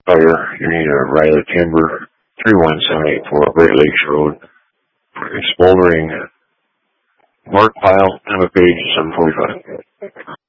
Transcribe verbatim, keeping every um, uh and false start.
fire, you need a Riley Timber, three one seven eight four, Great Lakes Road. Smoldering bark pile, time of page seven forty-five.